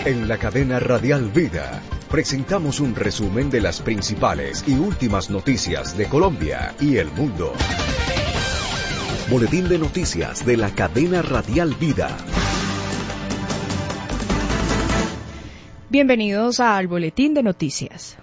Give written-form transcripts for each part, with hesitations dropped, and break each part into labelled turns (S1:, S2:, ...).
S1: En la cadena Radial Vida presentamos un resumen de las principales y últimas noticias de Colombia y el mundo. Boletín de noticias de la cadena Radial Vida.
S2: Bienvenidos al Boletín de Noticias.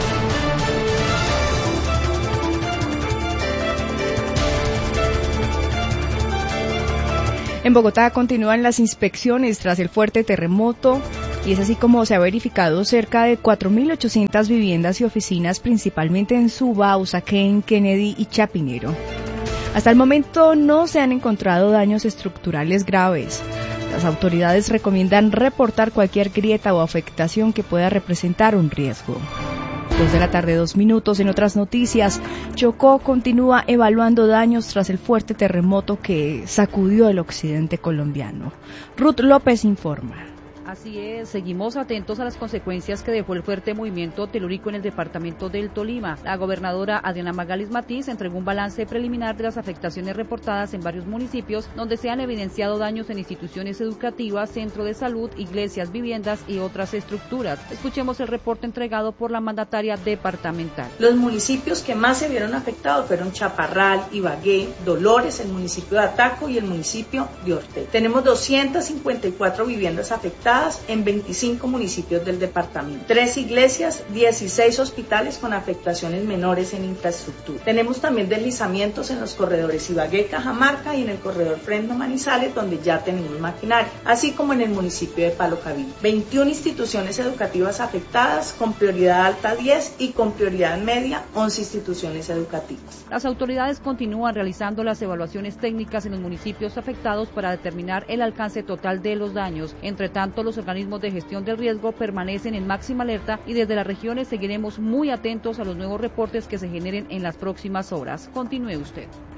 S2: En Bogotá continúan las inspecciones tras el fuerte terremoto y es así como se ha verificado cerca de 4.800 viviendas y oficinas, principalmente en Suba, Usaquén, Kennedy y Chapinero. Hasta el momento no se han encontrado daños estructurales graves. Las autoridades recomiendan reportar cualquier grieta o afectación que pueda representar un riesgo. 2:02 p.m. En otras noticias, Chocó continúa evaluando daños tras el fuerte terremoto que sacudió el occidente colombiano. Ruth López informa.
S3: Así es, seguimos atentos a las consecuencias que dejó el fuerte movimiento telúrico en el departamento del Tolima. La gobernadora Adriana Magalis Matiz entregó un balance preliminar de las afectaciones reportadas en varios municipios donde se han evidenciado daños en instituciones educativas, centro de salud, iglesias, viviendas y otras estructuras. Escuchemos el reporte entregado por la mandataria departamental.
S4: Los municipios que más se vieron afectados fueron Chaparral, Ibagué, Dolores, el municipio de Ataco y el municipio de Ortega. Tenemos 254 viviendas afectadas en 25 municipios del departamento, 3 iglesias, 16 hospitales con afectaciones menores en infraestructura. Tenemos también deslizamientos en los corredores Ibagué, Cajamarca y en el corredor Fresno Manizales, donde ya tenemos maquinaria, así como en el municipio de Palo Cabildo. 21 instituciones educativas afectadas, con prioridad alta 10 y con prioridad media 11 instituciones educativas.
S3: Las autoridades continúan realizando las evaluaciones técnicas en los municipios afectados para determinar el alcance total de los daños. Entre tanto, los organismos de gestión del riesgo permanecen en máxima alerta y desde las regiones seguiremos muy atentos a los nuevos reportes que se generen en las próximas horas. Continúe usted.